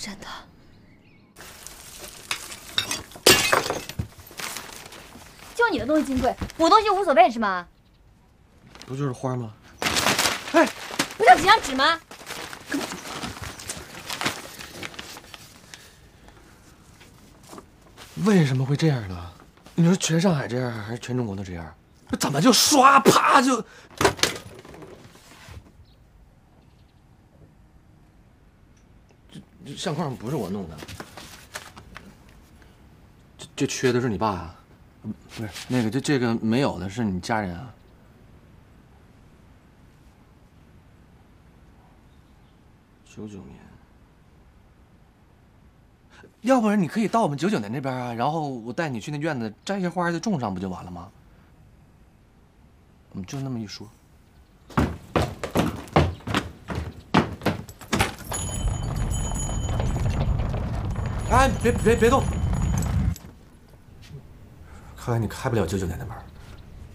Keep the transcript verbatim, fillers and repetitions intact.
真的。就你的东西金贵，我东西无所谓是吗？ 不就是花吗？ 哎，不就几张纸吗？ 为什么会这样呢？你说全上海这样，还是全中国都这样？这怎么就唰啪就？这这相框不是我弄的，这这缺的是你爸啊？不是那个，这这个没有的是你家人啊？九九年。 要不然你可以到我们九九年这边啊，然后我带你去那院子摘些花就种上，不就完了吗？我们就那么一说。哎，别别别动！看来你开不了九九年的门。